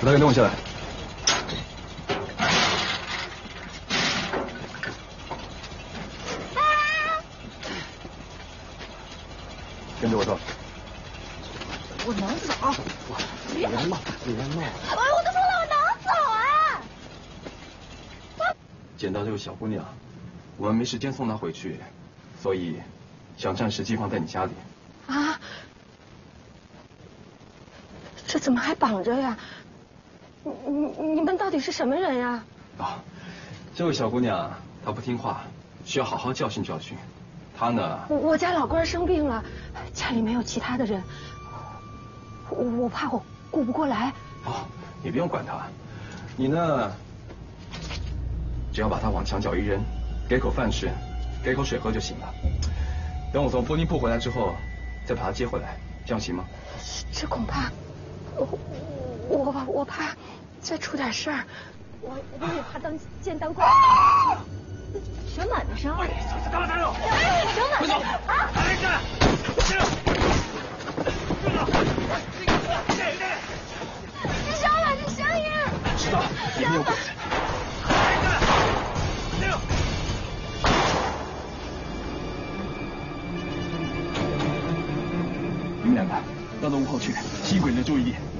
把他给弄下来。跟着我走。 我能走。 别闹，别闹！ 哎，我都说了我能走啊！ 捡到这个小姑娘，我们没时间送她回去，所以想暂时寄放在你家里。 啊？这怎么还绑着呀？你们到底是什么人呀？ 啊，这位小姑娘她不听话，需要好好教训教训。她呢？ 我家老官生病了，家里没有其他的人，我怕我顾不过来。 哦，你不用管她，你呢，只要把她往墙角一扔，给口饭吃，给口水喝就行了。等我从波尼铺回来之后，再把她接回来，这样行吗？ 这恐怕，我怕再出点事儿，我也怕当官。小满的伤。 大战友， 小满的啊！ 来人！这个， 是小满的声音。 知道，里面有鬼。你们两个绕到屋后去，吸引鬼子的注意力。